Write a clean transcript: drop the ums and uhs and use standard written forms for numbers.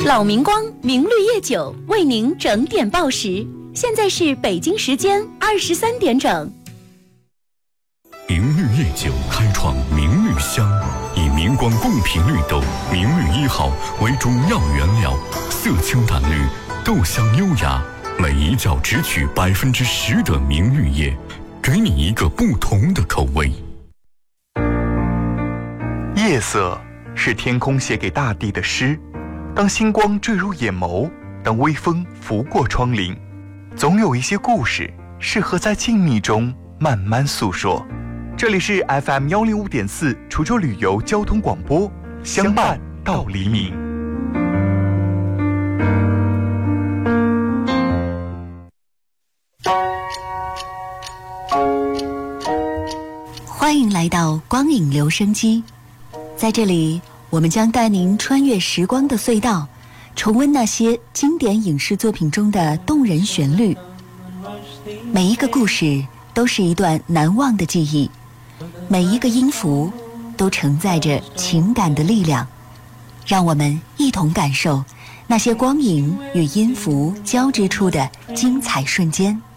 老明光明绿夜酒为您整点报时，现在是北京时间23点整。 明绿夜酒开创明绿香，以明光贡品绿豆明绿1号为主要原料，色清淡绿，豆香优雅，每一窖只取10%的明绿叶，给你一个不同的口味。 夜色是天空写给大地的诗，当星光坠入眼眸，当微风拂过窗棂，总有一些故事适合在静谧中慢慢诉说。这里是 FM105.4 滁州旅游交通广播，相伴到黎明。 欢迎来到光影留声机，在这里我们将带您穿越时光的隧道，重温那些经典影视作品中的动人旋律。每一个故事都是一段难忘的记忆，每一个音符都承载着情感的力量。让我们一同感受那些光影与音符交织处的精彩瞬间。